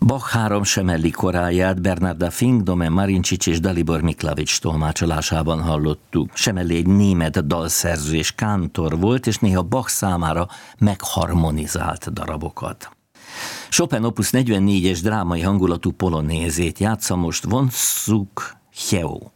Bach három Semelli koráját Bernarda Fink, Domen Marincsics és Dalibor Miklavics tolmácsolásában hallottuk. Semelli egy német dalszerző és kántor volt, és néha Bach számára megharmonizált darabokat. Chopin opus 44-es drámai hangulatú polonézét játsza most Wąsuk Hieó.